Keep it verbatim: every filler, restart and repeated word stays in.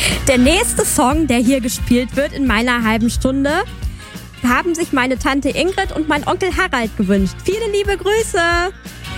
Der nächste Song, der hier gespielt wird in meiner halben Stunde, haben sich meine Tante Ingrid und mein Onkel Harald gewünscht. Viele liebe Grüße!